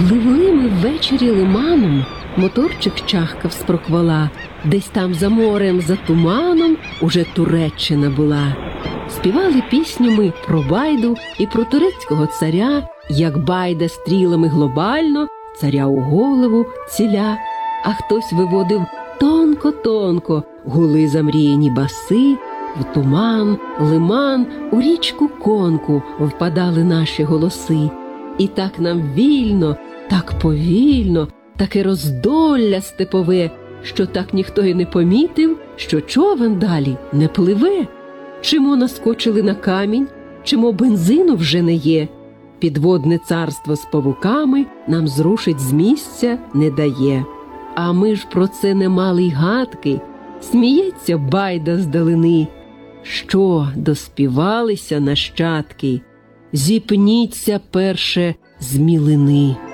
Пливли ми ввечері лиманом, моторчик чахкав з проквала. Десь там за морем, за туманом уже Туреччина була. Співали пісню ми про Байду і про турецького царя, як Байда стрілами глобально царя у голову ціля. А хтось виводив тонко-тонко гули замріяні баси, в туман, лиман, у річку Конку впадали наші голоси. І так нам вільно, так повільно, таке роздолля степове, що так ніхто й не помітив, що човен далі не пливе. Чимо наскочили на камінь, чимо бензину вже не є. Підводне царство з павуками нам зрушить з місця не дає. А ми ж про це не мали й гадки, сміється Байда здалини. Що доспівалися нащадки, зіпніться перше з мілини.